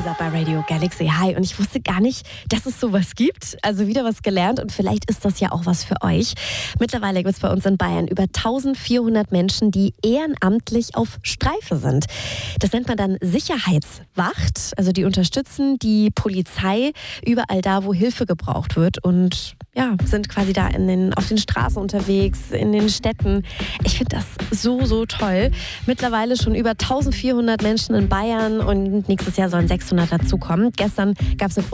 Lisa bei Radio Galaxy. Hi, und ich wusste gar nicht, dass es sowas gibt. Also wieder was gelernt und vielleicht ist das ja auch was für euch. Mittlerweile gibt es bei uns in Bayern über 1400 Menschen, die ehrenamtlich auf Streife sind. Das nennt man dann Sicherheitswacht. Also die unterstützen die Polizei überall da, wo Hilfe gebraucht wird und ja, sind quasi da auf den Straßen unterwegs, in den Städten. Ich finde das so toll. Mittlerweile schon über 1400 Menschen in Bayern und nächstes Jahr sollen 600 dazukommen. Gestern gab es